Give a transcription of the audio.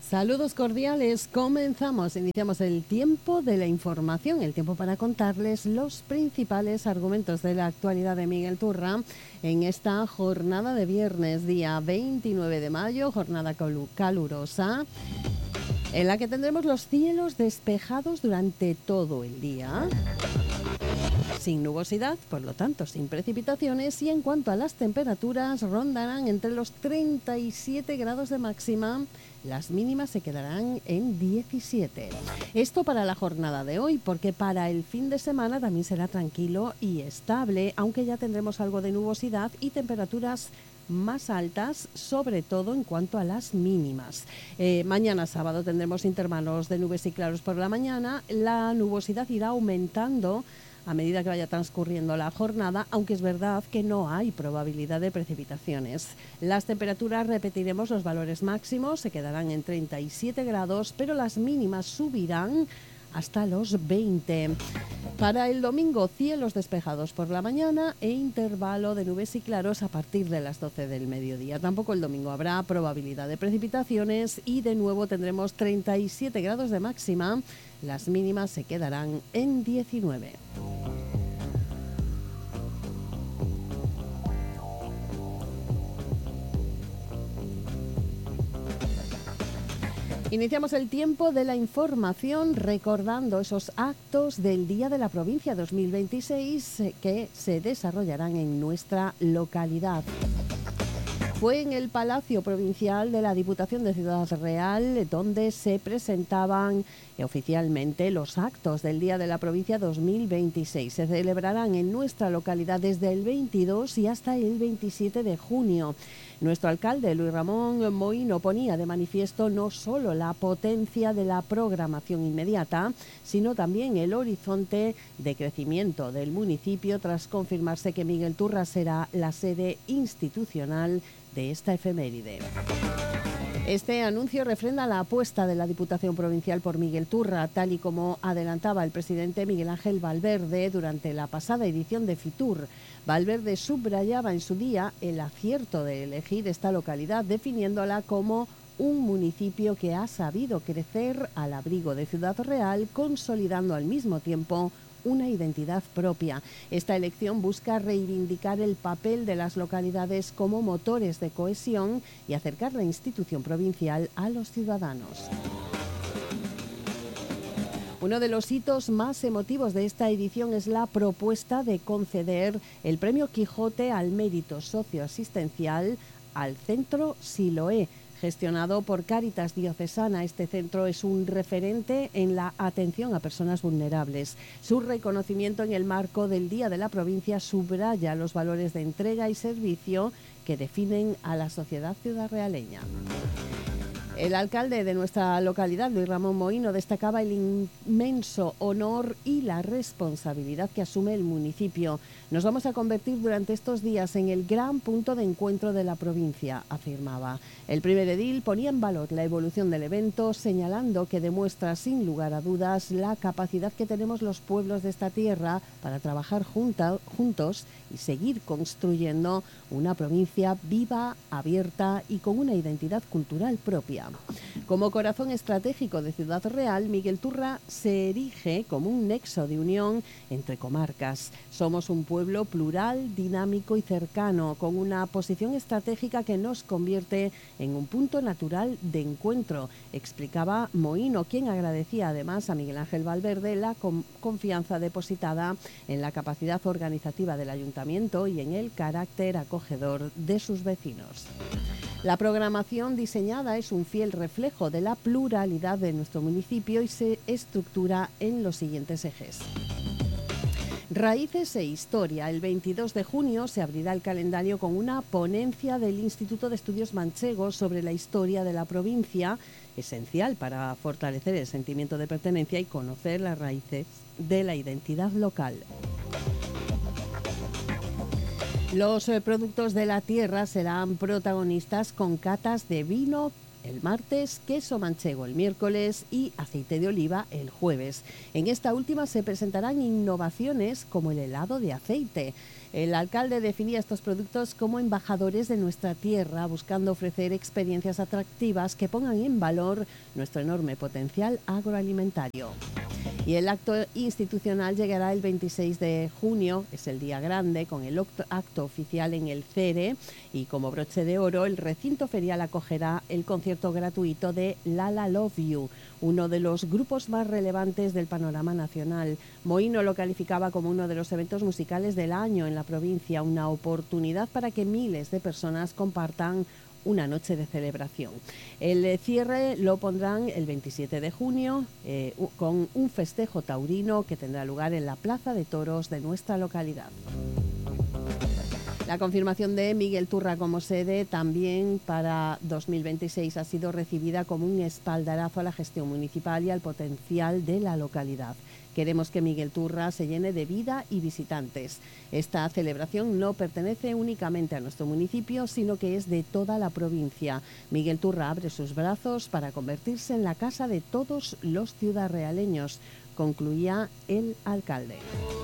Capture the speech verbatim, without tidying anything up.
Saludos cordiales, comenzamos, iniciamos el tiempo de la información, el tiempo para contarles los principales argumentos de la actualidad de Miguel Turra en esta jornada de viernes, día veintinueve de mayo, jornada calurosa, en la que tendremos los cielos despejados durante todo el día, sin nubosidad, por lo tanto sin precipitaciones, y en cuanto a las temperaturas rondarán entre los treinta y siete grados de máxima. Las mínimas se quedarán en diecisiete. Esto para la jornada de hoy, porque para el fin de semana también será tranquilo y estable, aunque ya tendremos algo de nubosidad y temperaturas más altas, sobre todo en cuanto a las mínimas. Eh, mañana sábado tendremos intervalos de nubes y claros por la mañana. La nubosidad irá aumentando a medida que vaya transcurriendo la jornada, aunque es verdad que no hay probabilidad de precipitaciones. Las temperaturas, repetiremos los valores máximos, se quedarán en treinta y siete grados, pero las mínimas subirán hasta los veinte. Para el domingo, cielos despejados por la mañana e intervalo de nubes y claros a partir de las doce del mediodía. Tampoco el domingo habrá probabilidad de precipitaciones y de nuevo tendremos treinta y siete grados de máxima. Las mínimas se quedarán en diecinueve. Iniciamos el tiempo de la información recordando esos actos del Día de la Provincia dos mil veintiséis que se desarrollarán en nuestra localidad. Fue en el Palacio Provincial de la Diputación de Ciudad Real donde se presentaban oficialmente los actos del Día de la Provincia dos mil veintiséis. Se celebrarán en nuestra localidad desde el veintidós y hasta el veintisiete de junio. Nuestro alcalde, Luis Ramón Mohino, ponía de manifiesto no solo la potencia de la programación inmediata, sino también el horizonte de crecimiento del municipio tras confirmarse que Miguel Turra será la sede institucional de esta efeméride. Este anuncio refrenda la apuesta de la Diputación Provincial por Miguel Turra, tal y como adelantaba el presidente Miguel Ángel Valverde durante la pasada edición de Fitur. Valverde subrayaba en su día el acierto de elegir esta localidad, definiéndola como un municipio que ha sabido crecer al abrigo de Ciudad Real, consolidando al mismo tiempo una identidad propia. Esta elección busca reivindicar el papel de las localidades como motores de cohesión y acercar la institución provincial a los ciudadanos. Uno de los hitos más emotivos de esta edición es la propuesta de conceder el Premio Quijote al mérito socioasistencial al Centro Siloé, gestionado por Cáritas Diocesana. Este centro es un referente en la atención a personas vulnerables. Su reconocimiento en el marco del Día de la Provincia subraya los valores de entrega y servicio que definen a la sociedad ciudadrealeña. El alcalde de nuestra localidad, Luis Ramón Mohino, destacaba el inmenso honor y la responsabilidad que asume el municipio. Nos vamos a convertir durante estos días en el gran punto de encuentro de la provincia, afirmaba. El primer edil ponía en valor la evolución del evento, señalando que demuestra sin lugar a dudas la capacidad que tenemos los pueblos de esta tierra para trabajar junta, juntos y seguir construyendo una provincia viva, abierta y con una identidad cultural propia. Como corazón estratégico de Ciudad Real, Miguel Turra se erige como un nexo de unión entre comarcas. Somos un pueblo plural, dinámico y cercano, con una posición estratégica que nos convierte en un punto natural de encuentro, explicaba Mohino, quien agradecía además a Miguel Ángel Valverde la con- confianza depositada en la capacidad organizativa del ayuntamiento y en el carácter acogedor de sus vecinos. La programación diseñada es un fiel reflejo de la pluralidad de nuestro municipio y se estructura en los siguientes ejes. Raíces e historia. El veintidós de junio se abrirá el calendario con una ponencia del Instituto de Estudios Manchegos sobre la historia de la provincia, esencial para fortalecer el sentimiento de pertenencia y conocer las raíces de la identidad local. Los eh, productos de la tierra serán protagonistas con catas de vino el martes, queso manchego el miércoles y aceite de oliva el jueves. En esta última se presentarán innovaciones como el helado de aceite. El alcalde definía estos productos como embajadores de nuestra tierra, buscando ofrecer experiencias atractivas que pongan en valor nuestro enorme potencial agroalimentario. Y el acto institucional llegará el veintiséis de junio, es el día grande, con el acto oficial en el CERE, y como broche de oro, el recinto ferial acogerá el concierto gratuito de Lala Love You, uno de los grupos más relevantes del panorama nacional. Moino lo calificaba como uno de los eventos musicales del año en la provincia, una oportunidad para que miles de personas compartan una noche de celebración. El cierre lo pondrán el veintisiete de junio eh, con un festejo taurino que tendrá lugar en la Plaza de Toros de nuestra localidad. La confirmación de Miguel Turra como sede también para dos mil veintiséis ha sido recibida como un espaldarazo a la gestión municipal y al potencial de la localidad. Queremos que Miguel Turra se llene de vida y visitantes. Esta celebración no pertenece únicamente a nuestro municipio, sino que es de toda la provincia. Miguel Turra abre sus brazos para convertirse en la casa de todos los ciudadrealeños, concluía el alcalde.